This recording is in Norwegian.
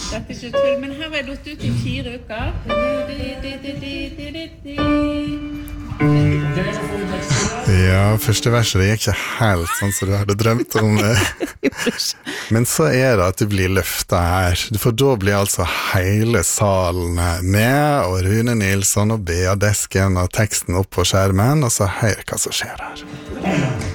Dette ikke tull, men her har jeg lått ut I 4 uker. Ja, første verset det gikk ikke helt sånn som du hadde drømt om. Men så det at du blir løftet her. For da blir altså hele salen med, og Rune Nilsson og Bea Desken og teksten opp på skjermen, og så hør hva som skjer her.